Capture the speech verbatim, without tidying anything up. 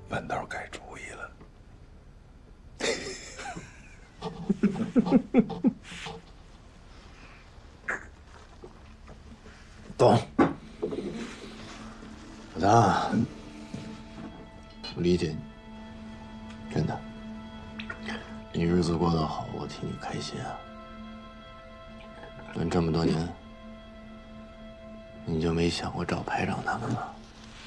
豌豆改主意了。懂。老大，我理解你，真的。你日子过得好，我替你开心啊。但这么多年，你就没想过找排长他们吗？